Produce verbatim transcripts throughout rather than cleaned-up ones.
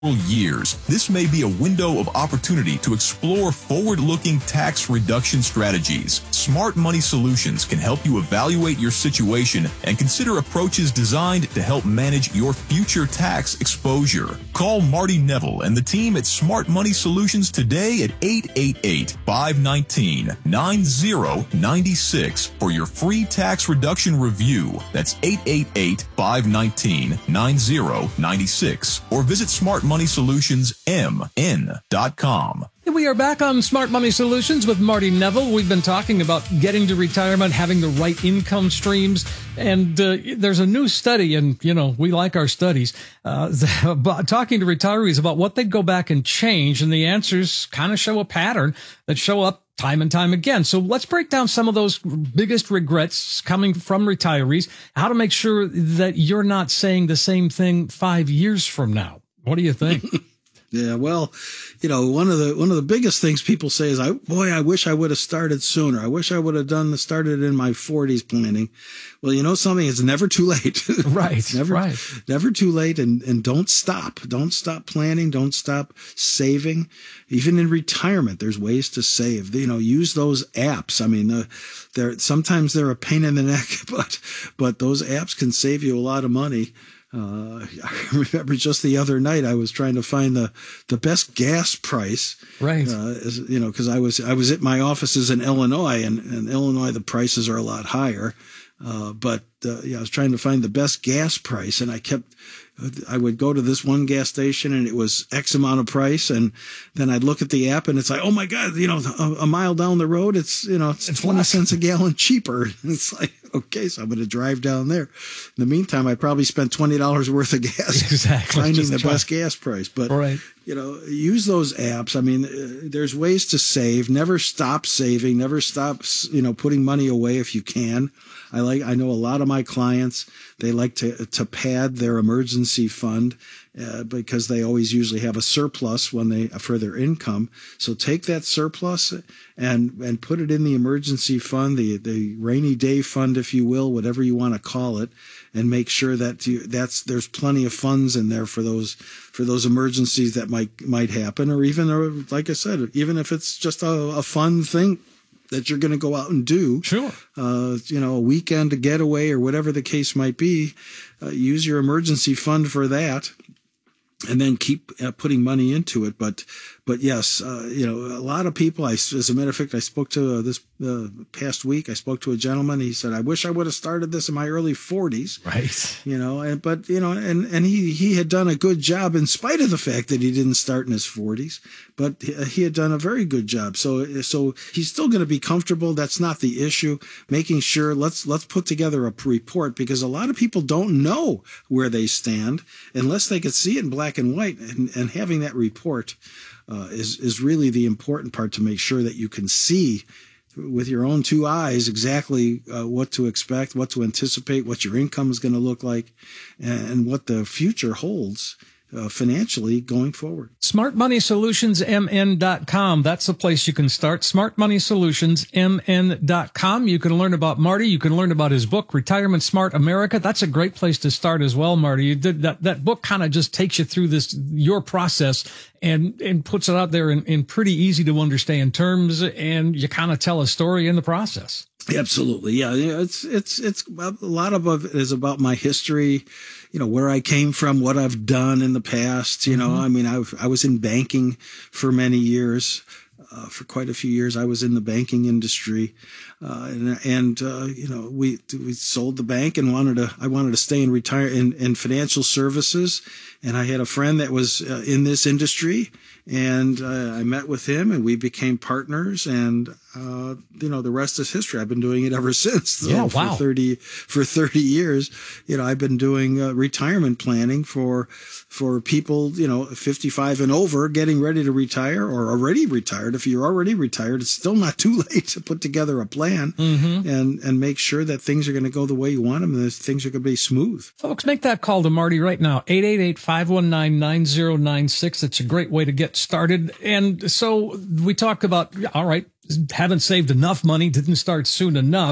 years, this may be a window of opportunity to explore forward-looking tax reduction strategies. Smart Money Solutions can help you evaluate your situation and consider approaches designed to help manage your future tax exposure. Call Marty Neville and the team at Smart Money Solutions today at eight eight eight, five one nine, nine zero nine six for your free tax reduction review. That's eight eight eight, five one nine, nine zero nine six or visit Smart Money Solutions M N dot com. We are back on Smart Money Solutions with Marty Neville. We've been talking about getting to retirement, having the right income streams. And uh, there's a new study, and, you know, we like our studies, uh, about talking to retirees about what they'd go back and change. And the answers kind of show a pattern that show up time and time again. So let's break down some of those biggest regrets coming from retirees, how to make sure that you're not saying the same thing five years from now. What do you think? Yeah, well, you know, one of the one of the biggest things people say is, "I boy, I wish I would have started sooner. I wish I would have done the started in my forties planning." Well, you know something, it's never too late. Right, never, right. Never too late, and and don't stop. Don't stop planning. Don't stop saving. Even in retirement, there's ways to save. You know, use those apps. I mean, uh, they're sometimes they're a pain in the neck, but but those apps can save you a lot of money. Uh, I remember just the other night I was trying to find the, the best gas price. Right. Uh, you know, cause I was, I was at my offices in Illinois, and in Illinois, the prices are a lot higher. Uh, but, uh, yeah, I was trying to find the best gas price, and I kept, I would go to this one gas station and it was X amount of price. And then I'd look at the app and it's like, oh my God, you know, a, a mile down the road, it's, you know, it's, it's twenty cents a gallon cheaper. It's like, okay, so I'm going to drive down there. In the meantime, I probably spent twenty dollars worth of gas exactly. finding Just the try. best gas price. But, right. you know, use those apps. I mean, uh, there's ways to save. Never stop saving. Never stop, you know, putting money away if you can. I like, I know a lot of my clients, they like to, to pad their emergency fund, uh, because they always usually have a surplus when they, for their income. So take that surplus and, and put it in the emergency fund, the, the rainy day fund, if you will, whatever you want to call it, and make sure that you, that's, there's plenty of funds in there for those, for those emergencies that might, might happen, or even, or like I said, even if it's just a, a fun thing that you're going to go out and do. Sure. Uh, you know, a weekend, a getaway, or whatever the case might be, uh, use your emergency fund for that, and then keep uh, putting money into it. But, but yes, uh, you know, a lot of people, I, as a matter of fact, I spoke to uh, this uh, past week, I spoke to a gentleman. He said, I wish I would have started this in my early forties. Right. You know, and, but, you know, and, and he, he had done a good job in spite of the fact that he didn't start in his forties, but he had done a very good job. So, so he's still going to be comfortable. That's not the issue. Making sure, let's, let's put together a report, because a lot of people don't know where they stand unless they could see it in black and white, and, and having that report uh, is, is really the important part, to make sure that you can see with your own two eyes exactly uh, what to expect, what to anticipate, what your income is going to look like, and, and what the future holds uh, financially going forward. Smart Money Solutions M N dot com. That's the place you can start. Smart Money Solutions M N dot com. You can learn about Marty. You can learn about his book, Retirement Smart America. That's a great place to start as well, Marty. You did that, that book kind of just takes you through this, your process, and, and puts it out there in, in pretty easy to understand terms, and you kind of tell a story in the process. Absolutely. Yeah. It's, it's, it's a lot of it is about my history, you know, where I came from, what I've done in the past. You know, mm-hmm. I mean, I, I was in banking for many years. Uh, for quite a few years, I was in the banking industry, uh, and, and uh, you know, we we sold the bank and wanted to. I wanted to stay and retire in, in financial services, and I had a friend that was uh, in this industry, and uh, I met with him, and we became partners, and uh, you know, the rest is history. I've been doing it ever since. So yeah, wow. For thirty for thirty years, you know, I've been doing uh, retirement planning for for people, you know, fifty-five and over, getting ready to retire or already retired. If you're already retired, it's still not too late to put together a plan mm-hmm. and, and make sure that things are going to go the way you want them, and that things are going to be smooth. Folks, make that call to Marty right now. eight eight eight, five one nine, nine zero nine six. It's a great way to get started. And so we talked about, all right, haven't saved enough money, didn't start soon enough.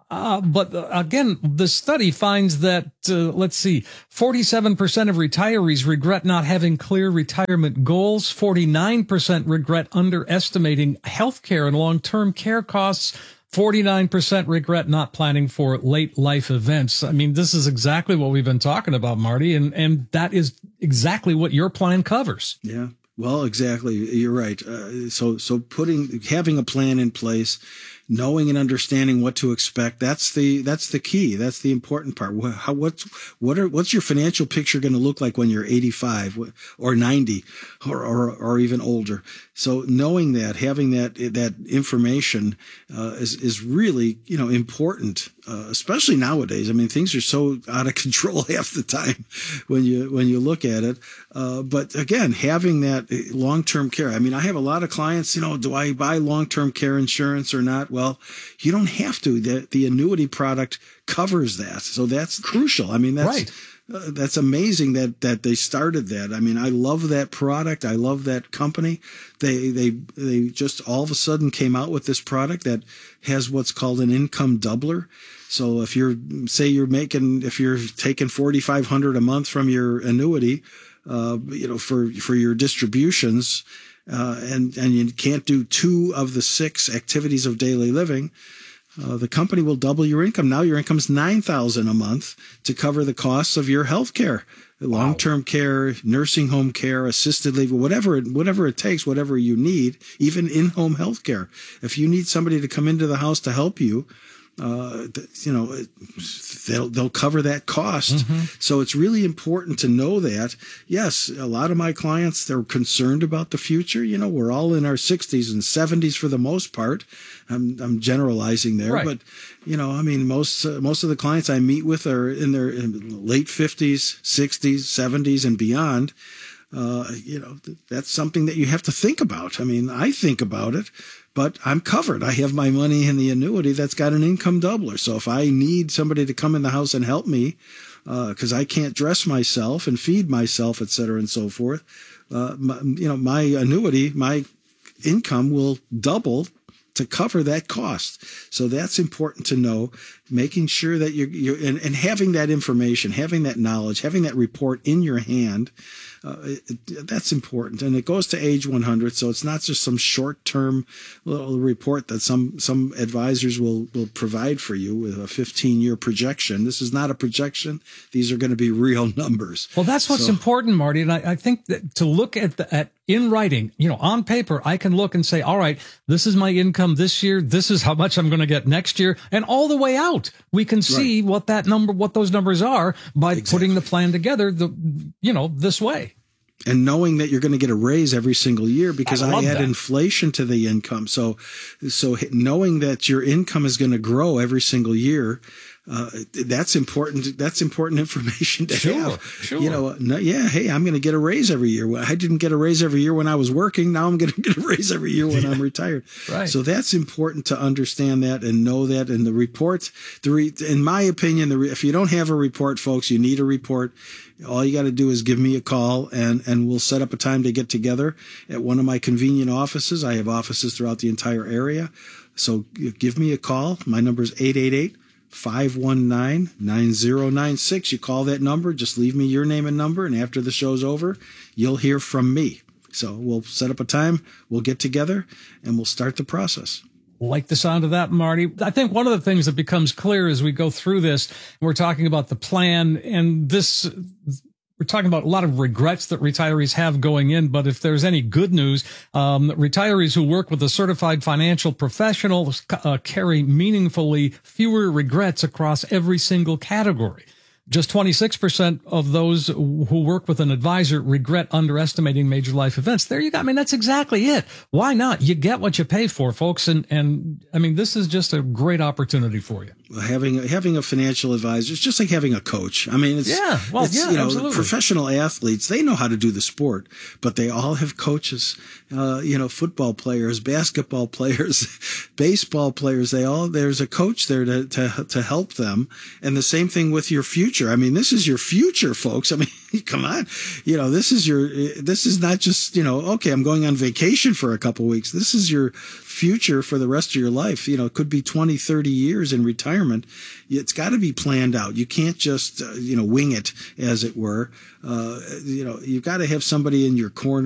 Uh, but uh, again, the study finds that, uh, let's see, forty-seven percent of retirees regret not having clear retirement goals. forty-nine percent regret underestimating healthcare and long-term care costs. forty-nine percent regret not planning for late life events. I mean, this is exactly what we've been talking about, Marty, and, and that is exactly what your plan covers. Yeah. Well, exactly. You're right. Uh, so, so putting, having a plan in place, knowing and understanding what to expect, that's the, that's the key. That's the important part. What, how, what's, what are, what's your financial picture going to look like when you're eighty-five or ninety or, or, or even older? So knowing that, having that, that information, uh, is, is really, you know, important, uh, especially nowadays. I mean, things are so out of control half the time when you, when you look at it. Uh, but again, having that long-term care. I mean, I have a lot of clients, you know, do I buy long-term care insurance or not? Well, you don't have to. The, the annuity product covers that. So that's crucial. I mean, that's, right. uh, that's amazing that, that they started that. I mean, I love that product. I love that company. They, they, they just all of a sudden came out with this product that has what's called an income doubler. So if you're, say you're making, if you're taking forty-five hundred dollars a month from your annuity, uh, you know, for, for your distributions, uh, and, and you can't do two of the six activities of daily living, uh, the company will double your income. Now your income is nine thousand dollars a month to cover the costs of your health care, long-term care, nursing home care, assisted leave, whatever it, whatever it takes, whatever you need, even in-home health care. If you need somebody to come into the house to help you, Uh, you know, they'll, they'll cover that cost. Mm-hmm. So it's really important to know that. Yes, a lot of my clients, they're concerned about the future. You know, we're all in our sixties and seventies for the most part. I'm, I'm generalizing there, right. But you know, I mean, most, uh, most of the clients I meet with are in their in late fifties, sixties, seventies and beyond. Uh, you know, that's something that you have to think about. I mean, I think about it. But I'm covered. I have my money in the annuity that's got an income doubler. So if I need somebody to come in the house and help me, uh, cause I can't dress myself and feed myself, et cetera, and so forth, uh, my, you know, my annuity, my income will double to cover that cost. So that's important to know, making sure that you're, you're and, and having that information, having that knowledge, having that report in your hand. Uh, it, that's important. And it goes to age one hundred. So it's not just some short term little report that some, some advisors will, will provide for you with a fifteen year projection. This is not a projection. These are going to be real numbers. Well, that's what's so, important, Marty. And I, I think that to look at the, at in writing, you know, on paper, I can look and say, all right, this is my income this year. This is how much I'm going to get next year. And all the way out, we can see right. what that number, what those numbers are by exactly. putting the plan together the, you know, this way. And knowing that you're going to get a raise every single year, because I, I add that. inflation to the income. So, so knowing that your income is going to grow every single year, uh, that's important. That's important information to sure, have. Sure. You know, no, yeah. Hey, I'm going to get a raise every year. Well, I didn't get a raise every year when I was working. Now I'm going to get a raise every year when yeah. I'm retired. Right. So that's important to understand that and know that. And the report, the re, in my opinion, the re, if you don't have a report, folks, you need a report. All you got to do is give me a call and, and we'll set up a time to get together at one of my convenient offices. I have offices throughout the entire area. So give me a call. My number is eight eight eight, five one nine, nine zero nine six. You call that number, just leave me your name and number. And after the show's over, you'll hear from me. So we'll set up a time. We'll get together and we'll start the process. Like the sound of that, Marty. I think one of the things that becomes clear as we go through this, we're talking about the plan, and this, we're talking about a lot of regrets that retirees have going in. But if there's any good news, um, retirees who work with a certified financial professional uh, carry meaningfully fewer regrets across every single category. Just twenty-six percent of those who work with an advisor regret underestimating major life events. There you go. I mean, that's exactly it. Why not? You get what you pay for, folks. And, and I mean, this is just a great opportunity for you. Having, having a financial advisor, it's just like having a coach. I mean, it's, yeah, well, it's, yeah, you know, absolutely. Professional athletes, they know how to do the sport, but they all have coaches, uh, you know, football players, basketball players, baseball players. They all, there's a coach there to, to, to help them. And the same thing with your future. I mean, this is your future, folks. I mean, come on, you know, this is your, this is not just, you know, okay, I'm going on vacation for a couple of weeks. This is your future for the rest of your life. You know, it could be twenty, thirty years in retirement. retirement, it's got to be planned out. You can't just, uh, you know, wing it, as it were. Uh, you know, you've got to have somebody in your corner